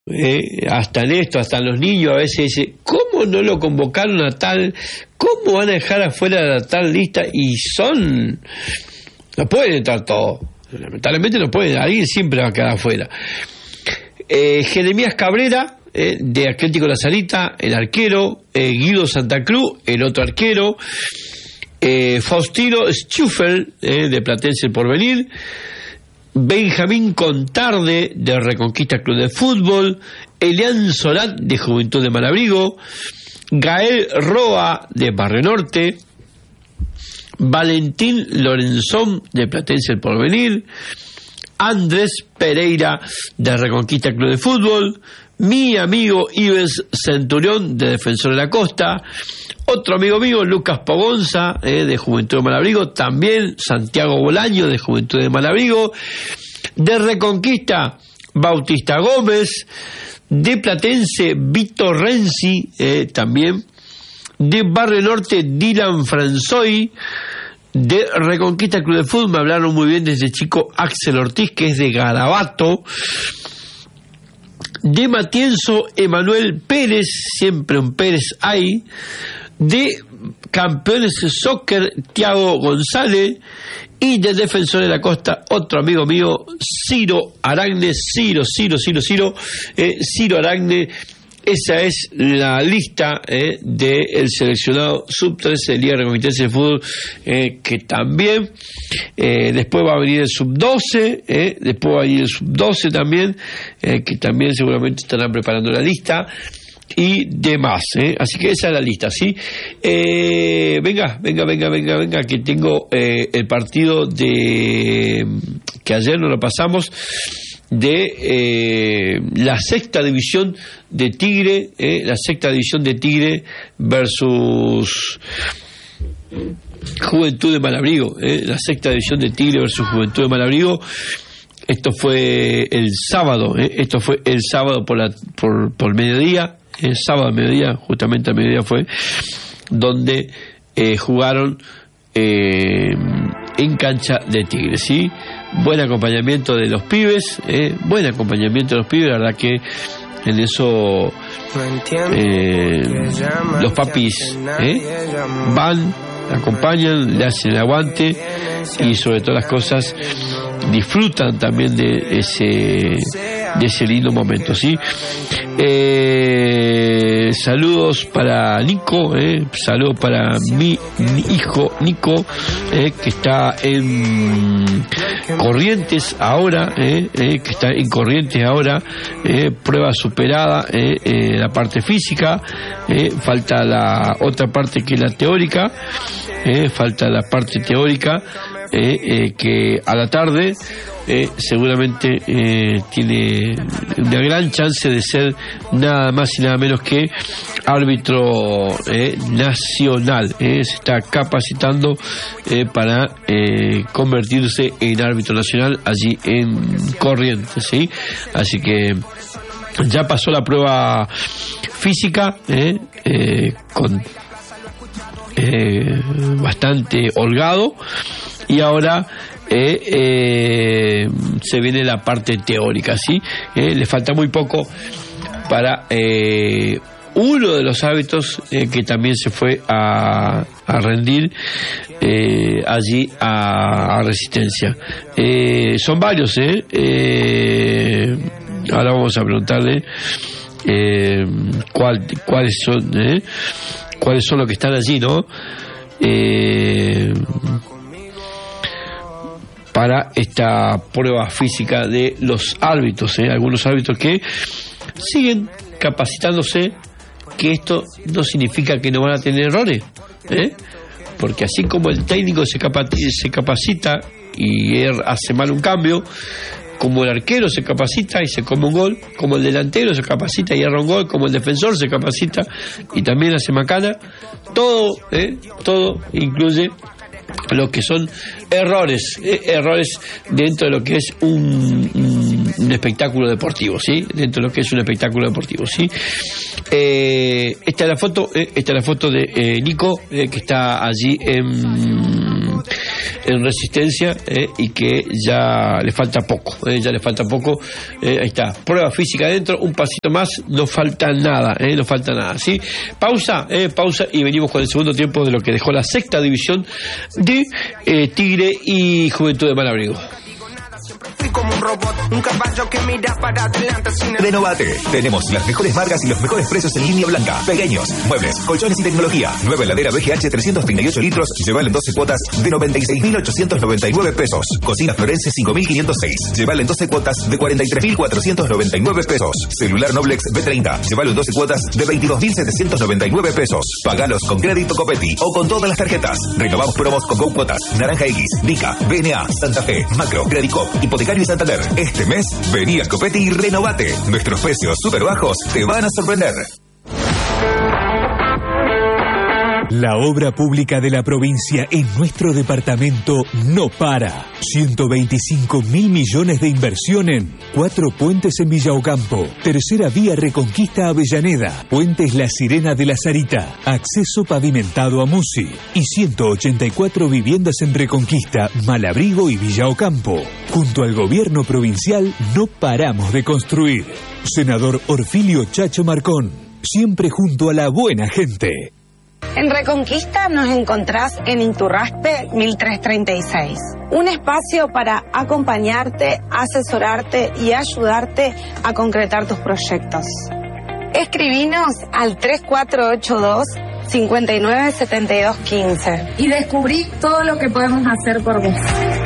hasta en esto, hasta en los niños a veces dice, ¿cómo no lo convocaron a tal? ¿Cómo van a dejar afuera de la tal lista? Y no pueden entrar todos, lamentablemente no pueden, alguien siempre va a quedar afuera. Jeremías Cabrera, de Atlético La Salita, el arquero, Guido Santa Cruz, el otro arquero, Faustino Schuffel, de Platense El Porvenir, Benjamín Contarde, de Reconquista Club de Fútbol, Elian Solat, de Juventud de Malabrigo, Gael Roa, de Barrio Norte, Valentín Lorenzón, de Platense El Porvenir, Andrés Pereira, de Reconquista Club de Fútbol, mi amigo Ives Centurión, de Defensor de la Costa, otro amigo mío, Lucas Pogonza, de Juventud de Malabrigo, también Santiago Bolaño, de Juventud de Malabrigo, de Reconquista, Bautista Gómez, de Platense, Víctor Renzi, también, de Barrio Norte, Dylan Franzoy, de Reconquista Club de Fútbol, me hablaron muy bien desde chico Axel Ortiz, que es de Garabato, de Matienzo, Emanuel Pérez, siempre un Pérez hay, de Campeones de Soccer, Tiago González, y de Defensor de la Costa, otro amigo mío, Ciro Aragne, Ciro Aragne. Esa es la lista del seleccionado sub-13 de Liga Reconquista de Fútbol, que también después va a venir el sub-12, después va a venir el sub-12 también, que también seguramente estarán preparando la lista y demás, así que esa es la lista, ¿sí? Venga, que tengo el partido que ayer no lo pasamos, de la sexta división de Tigre, versus Juventud de Malabrigo, la sexta división de Tigre versus Juventud de Malabrigo. Esto fue el sábado, por mediodía, el sábado al mediodía, justamente al mediodía fue donde jugaron en cancha de Tigre, ¿sí? Buen acompañamiento de los pibes, la verdad que en eso los papis van, acompañan, le hacen el aguante y sobre todas las cosas disfrutan también de ese lindo momento, ¿sí? Saludos para Nico, saludos para mi hijo Nico, que está en Corrientes ahora, prueba superada, la parte física, falta la otra parte que es la teórica, que a la tarde seguramente tiene una gran chance de ser nada más y nada menos que árbitro nacional, se está capacitando para convertirse en árbitro nacional allí en Corrientes, ¿sí? Así que ya pasó la prueba física con bastante holgado, y ahora se viene la parte teórica, ¿sí? Le falta muy poco para uno de los árbitros que también se fue a rendir allí a Resistencia. Son varios, ahora vamos a preguntarle cuáles son los que están allí, ¿no? Para esta prueba física de los árbitros, algunos árbitros que siguen capacitándose, que esto no significa que no van a tener errores, porque así como el técnico se capacita y hace mal un cambio, como el arquero se capacita y se come un gol, como el delantero se capacita y erra un gol, como el defensor se capacita y también hace macana, todo incluye lo que son errores dentro de lo que es un espectáculo deportivo, ¿sí? Esta es la foto de Nico, que está allí en Resistencia, y que ya le falta poco, ahí está, prueba física adentro, un pasito más, no falta nada, ¿sí? Pausa y venimos con el segundo tiempo de lo que dejó la sexta división de Tigre y Juventud de Malabrigo. Como un robot, un caballo que mira para adelante sin... Renovate. Tenemos las mejores marcas y los mejores precios en línea blanca. Pequeños, muebles, colchones y tecnología. Nueva heladera BGH 338 litros. Llévala en 12 cuotas de 96.899 pesos. Cocina Florence 5.506. Llévala en 12 cuotas de 43.499 pesos. Celular Noblex B30. Llévalo en 12 cuotas de 22.799 pesos. Pagalos con crédito Copetti o con todas las tarjetas. Renovamos promos con Go Cuotas, Naranja X, Dica, BNA, Santa Fe, Macro, Credicop, Hipotecario y Santander. Este mes, vení a Copetti y renovate. Nuestros precios súper bajos te van a sorprender. La obra pública de la provincia en nuestro departamento no para. 125.000 millones de inversión en 4 puentes en Villa Ocampo, tercera vía Reconquista Avellaneda, puentes La Sirena de la Sarita, acceso pavimentado a Musi y 184 viviendas en Reconquista, Malabrigo y Villa Ocampo. Junto al gobierno provincial no paramos de construir. Senador Orfilio Chacho Marcón, siempre junto a la buena gente. En Reconquista nos encontrás en Inturraspe 1336. Un espacio para acompañarte, asesorarte y ayudarte a concretar tus proyectos. Escribinos al 3482-597215 y descubrí todo lo que podemos hacer por vos.